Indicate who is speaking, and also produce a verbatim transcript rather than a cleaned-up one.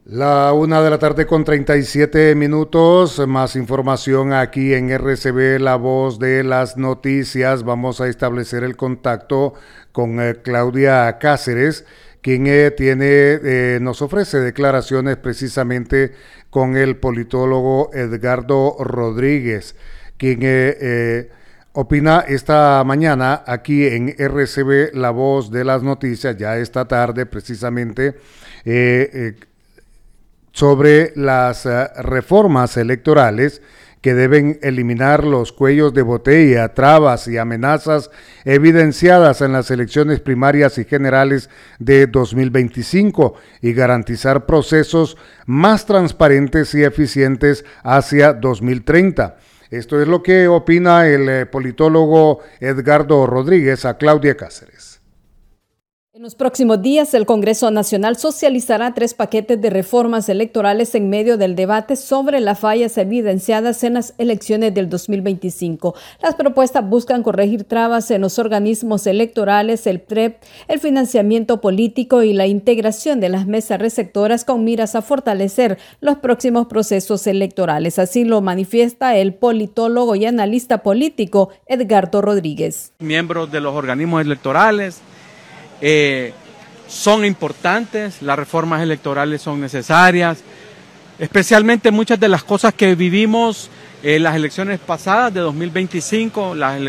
Speaker 1: La una de la tarde con treinta y siete minutos, más información aquí en R C B, La Voz de las Noticias. Vamos a establecer el contacto con eh, Claudia Cáceres, quien eh, tiene, eh, nos ofrece declaraciones precisamente con el politólogo Edgardo Rodríguez, quien eh, eh, opina esta mañana aquí en R C B, La Voz de las Noticias, ya esta tarde precisamente, eh, eh, sobre las uh, reformas electorales que deben eliminar los cuellos de botella, trabas y amenazas evidenciadas en las elecciones primarias y generales de dos mil veinticinco y garantizar procesos más transparentes y eficientes hacia dos mil treinta. Esto es lo que opina el eh, politólogo Edgardo Rodríguez a Claudia Cáceres.
Speaker 2: En los próximos días, el Congreso Nacional socializará tres paquetes de reformas electorales en medio del debate sobre las fallas evidenciadas en las elecciones del dos mil veinticinco. Las propuestas buscan corregir trabas en los organismos electorales, el P R E P, el financiamiento político y la integración de las mesas receptoras con miras a fortalecer los próximos procesos electorales. Así lo manifiesta el politólogo y analista político Edgardo Rodríguez.
Speaker 3: Miembros de los organismos electorales, Eh, son importantes, las reformas electorales son necesarias, especialmente muchas de las cosas que vivimos en las elecciones pasadas de dos mil veinticinco, las